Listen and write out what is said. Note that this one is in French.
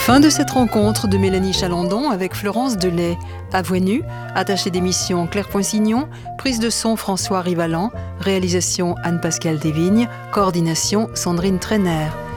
Fin de cette rencontre de Mélanie Chalandon avec Florence Delay. À voix nue, attachée d'émission Claire Poinsignon, prise de son François Rivalan, réalisation Anne-Pascale Desvignes, coordination Sandrine Trainer.